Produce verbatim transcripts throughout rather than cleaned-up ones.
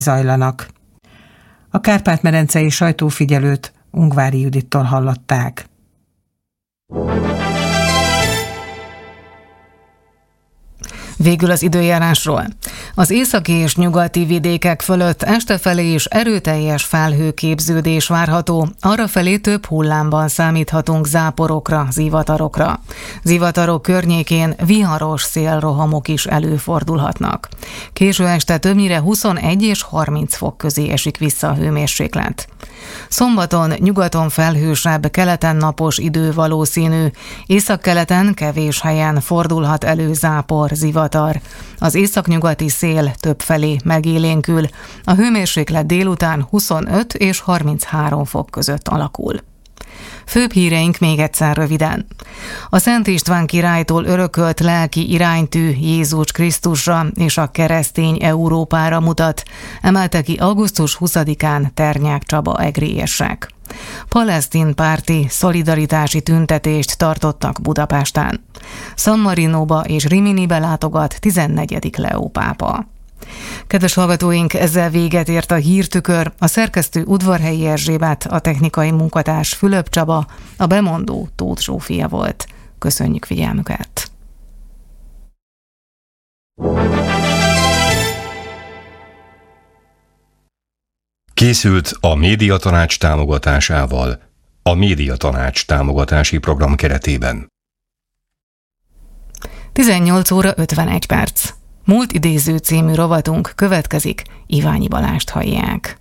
zajlanak. A kárpát-medencei sajtófigyelőt Ungvári Judittól hallották. Végül az időjárásról. Az északi és nyugati vidékek fölött estefelé is erőteljes felhőképződés várható, arrafelé több hullámban számíthatunk záporokra, zivatarokra. Zivatarok környékén viharos szélrohamok is előfordulhatnak. Késő este többnyire huszonegy és harminc fok közé esik vissza a hőmérséklet. Szombaton nyugaton felhősebb, keleten napos idő valószínű, északkeleten kevés helyen fordulhat elő zápor, zivatar. Az északnyugati szél többfelé megélénkül, a hőmérséklet délután huszonöt és harminchárom fok között alakul. Főbb híreink még egyszer röviden. A Szent István királytól örökölt lelki iránytű Jézus Krisztusra és a keresztény Európára mutat, emelte ki augusztus huszadikán Ternyák Csaba egriesek. Palesztin párti szolidaritási tüntetést tartottak Budapesten. San Marinóba és Riminibe látogat tizennegyedik Leó pápa. Kedves hallgatóink, ezzel véget ért a hírtükör, a szerkesztő Udvarhelyi Erzsébet, a technikai munkatárs Fülöp Csaba, a bemondó Tóth Zsófia volt. Köszönjük figyelmüket! Készült a Médiatanács támogatásával, a Médiatanács támogatási program keretében. tizennyolc óra ötvenegy perc. Múlt idéző című rovatunk következik, Iványi Balást hallják.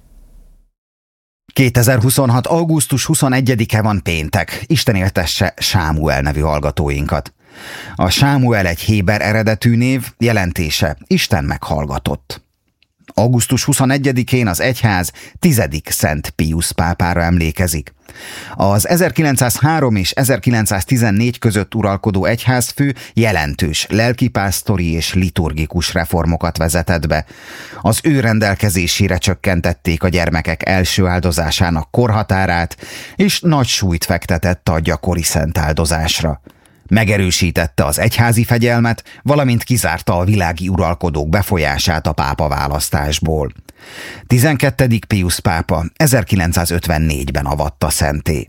kétezer-huszonhat. augusztus huszonegyedike van péntek. Isten éltesse Sámuel nevű hallgatóinkat. A Sámuel egy héber eredetű név, jelentése Isten meghallgatott. augusztus huszonegyedikén az egyház tizedik Szent Piusz pápára emlékezik. Az ezerkilencszázhárom és ezerkilencszáztizennégy között uralkodó egyházfő jelentős lelkipásztori és liturgikus reformokat vezetett be. Az ő rendelkezésére csökkentették a gyermekek első áldozásának korhatárát, és nagy súlyt fektetett a gyakori szentáldozásra. Megerősítette az egyházi fegyelmet, valamint kizárta a világi uralkodók befolyását a pápa választásból. tizenkettedik Piusz pápa ezerkilencszázötvennégyben avatta szenté.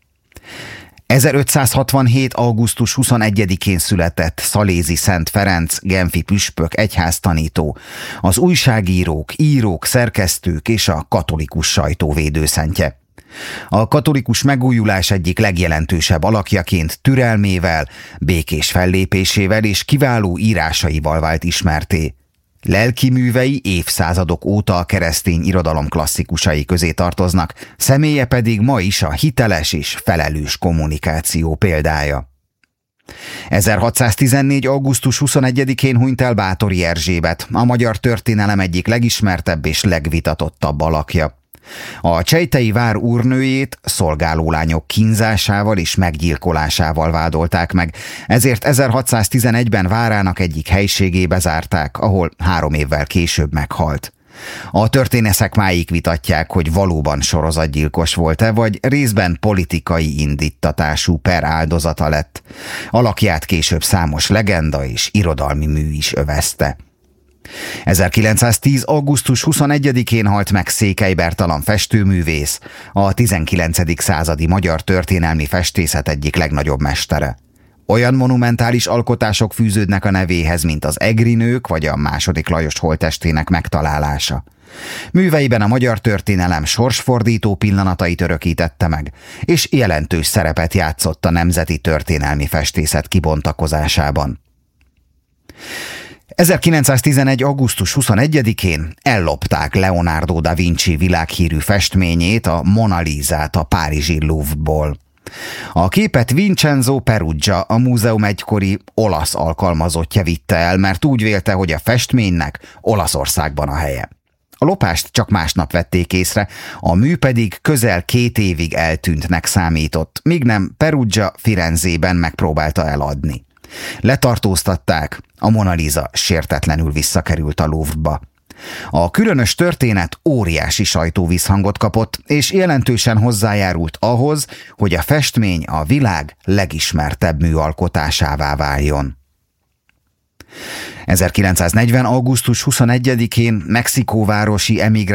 ezerötszázhatvanhét. augusztus huszonegyedikén született Szalézi Szent Ferenc genfi püspök egyháztanító, az újságírók, írók, szerkesztők és a katolikus sajtó védőszentje. A katolikus megújulás egyik legjelentősebb alakjaként türelmével, békés fellépésével és kiváló írásaival vált ismertté. Lelki művei évszázadok óta a keresztény irodalom klasszikusai közé tartoznak, személye pedig ma is a hiteles és felelős kommunikáció példája. ezerhatszáztizennégy. augusztus huszonegyedikén hunyt el Báthory Erzsébet, a magyar történelem egyik legismertebb és legvitatottabb alakja. A csejtei vár úrnőjét szolgálólányok kínzásával és meggyilkolásával vádolták meg, ezért ezerhatszáztizenegyben várának egyik helységébe zárták, ahol három évvel később meghalt. A történészek máig vitatják, hogy valóban sorozatgyilkos volt-e, vagy részben politikai indíttatású per áldozata lett. Alakját később számos legenda és irodalmi mű is övezte. ezerkilencszáztíz. augusztus huszonegyedikén halt meg Székely Bertalan festőművész, a tizenkilencedik századi magyar történelmi festészet egyik legnagyobb mestere. Olyan monumentális alkotások fűződnek a nevéhez, mint az Egri nők vagy a második Lajos holttestének megtalálása. Műveiben a magyar történelem sorsfordító pillanatait örökítette meg, és jelentős szerepet játszott a nemzeti történelmi festészet kibontakozásában. ezerkilencszáztizenegy. augusztus huszonegyedikén ellopták Leonardo da Vinci világhírű festményét, a Mona Lisát a párizsi Louvre-ból. A képet Vincenzo Peruggia, a múzeum egykori olasz alkalmazottja vitte el, mert úgy vélte, hogy a festménynek Olaszországban a helye. A lopást csak másnap vették észre, a mű pedig közel két évig eltűntnek számított, míg nem Peruggia Firenzében megpróbálta eladni. Letartóztatták, a Mona Lisa sértetlenül visszakerült a Louvre-ba. A különös történet óriási sajtóvízhangot kapott, és jelentősen hozzájárult ahhoz, hogy a festmény a világ legismertebb műalkotásává váljon. ezerkilencszáznegyven. augusztus huszonegyedikén mexikóvárosi emigráns